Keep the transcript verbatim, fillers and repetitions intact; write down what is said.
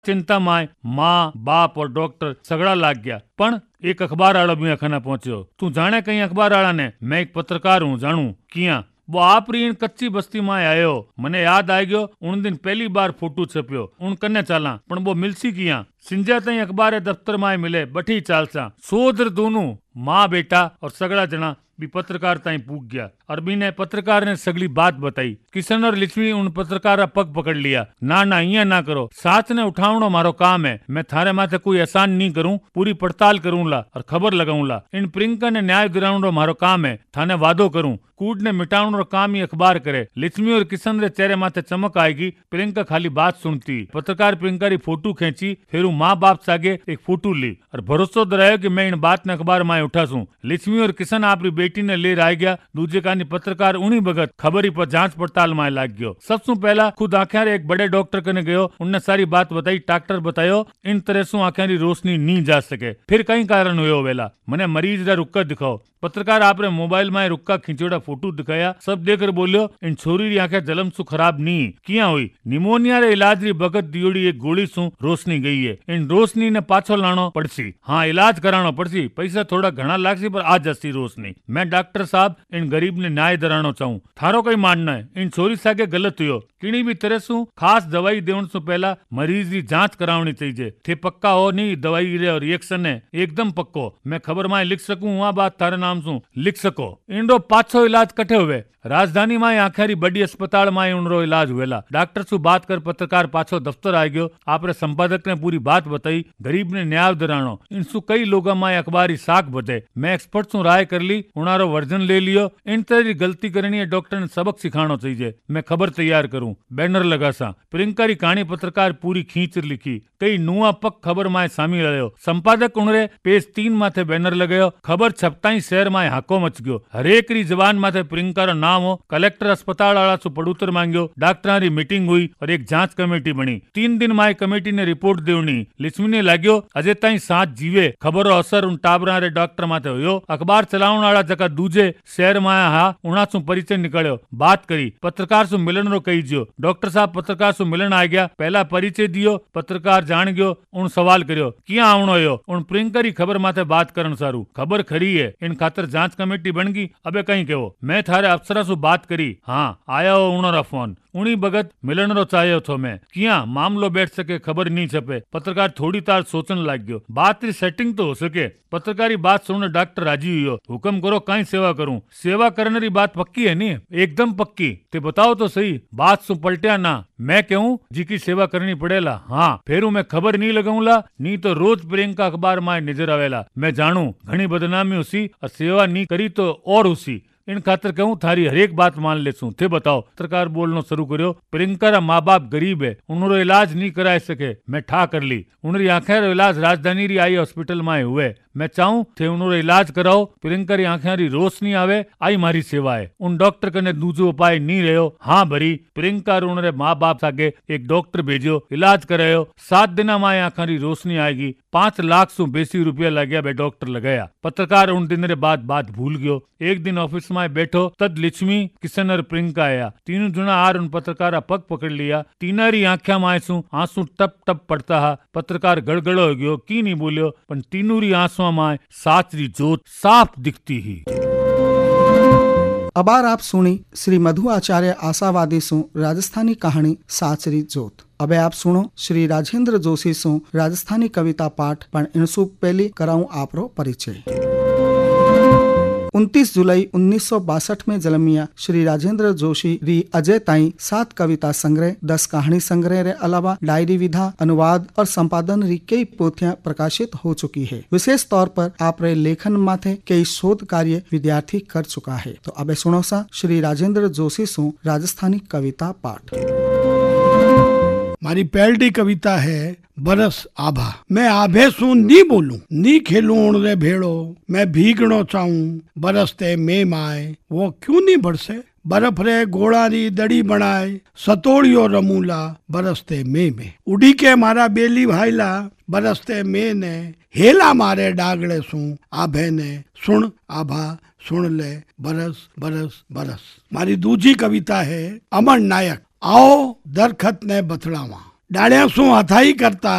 चिंता में माँ बाप और डॉक्टर सगड़ा लाग गया। पण एक अखबार आड़ो भी अखना पहुंचो। तू जाने कहीं अखबार आड़ा ने? मैं एक पत्रकार हूँ, जानू किया वो आप री इन कच्ची बस्ती में आयो। मने याद आ गयो उन दिन पहली बार फोटो छप्यो उन कन्ने चाला, पण वो मिलसी किया सिंजा तई अखबार दफ्तर में मिले बठी चालसा। सोदर दोनों माँ बेटा और सगड़ा जना भी पत्रकार ताई पूग गया। अरबी ने पत्रकार ने सगली बात बताई। किशन और लिच्छवी उन पत्रकार पग पकड़ लिया। ना ना इया ना करो, साथ ने उठावनो मारो काम है। मैं थारे माथे कोई एहसान नहीं करूं, पूरी पड़ताल करूंला और खबर लगाऊंला। इन प्रियंका ने न्याय दिलावनो मारो काम है, थाने वादो करूं। कूट ने मिटावनो काम ही अखबार करे। लिच्छवी और किशन रे चेहरे माथे चमक आएगी। प्रियंका खाली बात सुनती। पत्रकार प्रियंका री फोटो खींची, फिर माँ बाप सागे एक फोटो ली और भरोसो दरायो कि मैं इन बात ने अखबार में उठा सूं। लिच्छवी और किशन आपरी बेटी ने ले आ गया। दूजे कानी पत्रकार उन्हीं बगत खबरी पर जांच पड़ताल में लाग गयो। सबसे पहला खुद आंखें एक बड़े डॉक्टर कने गयो। उनने सारी बात बताई। डॉक्टर बतायो इन तरह से आंखें री रोशनी नहीं जा सके। फिर कई कारण हुयो वेला, मने मरीज रा रुक्का दिखाओ। पत्रकार आपने मोबाइल में रुक्का खींचोड़ा फोटो दिखाया। सब देखकर बोलियो इन छोरी री आंखें जलम सु खराब नहीं किया हुई। निमोनिया रे इलाज री बगत दियोड़ी एक गोली सु रोशनी गई है। इन रोशनी ने पाछो लानो पड़सी। हाँ इलाज करानो पड़सी, पैसा थोड़ा घना लागसी पर आ जासी रोशनी। मैं डॉक्टर साहब इन गरीब ने न्याय दरानो चाहूं। थारो कई मानना है? इन छोरी सागे गलत हुयो। किणी भी तरह सु खास दवाई देवन सु पहला मरीज री जांच करावनी चाहिए। थे पक्का हो नहीं दवाई रे और रिएक्शन है एकदम पक्को। मैं खबर में लिख सकूं वहां बात थारे नाम सु लिख सको। इंडो पाछो इलाज कठे हुए। राजधानी में आखिरी बड़ी अस्पताल में उनरो इलाज हुएला। डॉक्टर सु बात कर पत्रकार पाछो दफ्तर आ गयो। आपरे संपादक ने पूरी बात बताई। गरीब ने न्याय दिलानो। इनसु कई लोगा में अखबारी साख बधे। मैं एक्सपर्ट सु राय कर ली, उनारो वर्जन ले लियो। इन तरह गलती करनी है, डॉक्टर ने सबक सिखानो चाहिए। मैं खबर तैयार करूं, बैनर लगा सा। प्रियंका री कहानी पत्रकार पूरी खींच लिखी। कई नुआ पक खबर में शामिल रहो। संपादक उनरे पेज तीन माथे बैनर लगायो। खबर छपताई शहर में हाको मच गयो। हरेक री जबान माथे प्रियंका रो नाम हो। कलेक्टर अस्पताल वाला सु पड़ूतर मांग्यो। डॉक्टर री मीटिंग हुई और एक जांच कमेटी बनी। तीन दिन में कमेटी ने रिपोर्ट देवनी। लिच्छवी ने लाग्यो अजय ताई साथ जीवे। खबर रो असर उन टाबरा रे डॉक्टर माथे होयो। अखबार चलावण वाला जका दूजे शहर में हा उना सु परिचय निकल्यो। बात करी, पत्रकार सु मिलन रो कही जियो। डॉक्टर साहब पत्रकार सु मिलन आ गया। पहला परिचय दियो। पत्रकार जान गयो। उन सवाल करियो किया आवणो हो। उन प्रियंका री खबर माथे बात करन सारू। खबर खरी है, इन खातर जांच कमेटी बन गई। अबे कहीं कहो मैं थारे अफसरा सु बात करी। हाँ आया हो उणो फोन। उनी बगत मिलन रो चाहयो थो मैं। किया मामलो बैठ सके, खबर नहीं छपे। पत्रकार थोड़ी तार सोचन लाग गयो। बात री सेटिंग तो हो सके। पत्रकारी बात सुनने डॉक्टर राजी हुयो। हुक्म करो कहीं सेवा करूं। सेवा करने री बात पक्की है नी? एकदम पक्की। ते बताओ तो सही, बात सु पलटिया ना। मैं कहूं जी की सेवा करनी पड़ेला। हाँ फिर मैं खबर नहीं लगाऊंला, नहीं तो रोज प्रियंका अखबार में नजर आवेला। मैं जानू घनी बदनामी उसी और सेवा नहीं करी तो और उसी। इन खातर कहूं थारी हरेक बात मान लेसू। थे बताओ। पत्रकार बोलनो शुरू करियो। प्रियंका रा माँ बाप गरीब है, उन्होंने इलाज नहीं कराए सके। मैं ठा कर ली। उनरी आंखें रो इलाज राजधानी री आई हॉस्पिटल में हुए। मैं चाहूं थे उन्होंने इलाज कराओ। प्रियंका री आंखें री रोशनी आवे, आई मारी सेवा है। उन डॉक्टर कने दूसरो उपाय नहीं रहो। हाँ भरी प्रियंका और उनरे माँ बाप सागे एक डॉक्टर भेजो, इलाज करायो। सात दिना में आंखा री रोशनी आएगी। पांच लाख सु बेसी रुपया लग्या बे डॉक्टर लगाया। पत्रकार उन दिन रे बाद बात भूल गयो। एक दिन ऑफिस में बैठो तद लिच्छवी किशन और प्रियंका आया। तीनों जुना आर उन पत्रकार पग पकड़ लिया। तीना री आंखा में आंसू आंसू टप टप पड़ता हा। पत्रकार गड़गड़ो हो गयो, की नहीं बोलियो, पर तीनों री आंसू में साच री जोत साफ दिखती ही। अबार आप सुनी श्री मधु आचार्य आशावादी सु राजस्थानी कहानी साचरी जोत। अबे आप सुनो श्री राजेंद्र जोशी सु राजस्थानी कविता पाठ। पण इनसु पहली कराऊं आपरो परिचय। उनतीस जुलाई उन्नीस सौ बासठ में जन्मिया श्री राजेंद्र जोशी री अजय ताई सात कविता संग्रह, दस कहानी संग्रह रे अलावा डायरी विधा, अनुवाद और संपादन री कई पोथियां प्रकाशित हो चुकी है। विशेष तौर पर आप रे लेखन माथे कई शोध कार्य विद्यार्थी कर चुका है। तो अबे सुनो सा श्री राजेंद्र जोशी सु राजस्थानी कविता पाठ। मारी पहली कविता है बरस आभा। मैं आभे सु नी बोलूं, नी खेलूं रे भेड़ो। मैं भीगणो चाहूं बरसते में माए, वो क्यों नहीं बरसे। बर्फ रे गोड़ा री दड़ी बनाए, सतोड़ियो रमूला बरसते में में। उड़ी के मारा बेली भाईला बरसते में ने। हेला मारे डागड़े सु आभे ने। सुन आभा सुन ले बरस बरस बरस। मारी दूजी कविता है अमर नायक। आओ दरखत ने बथड़ावा, डालिया सु हथाई करता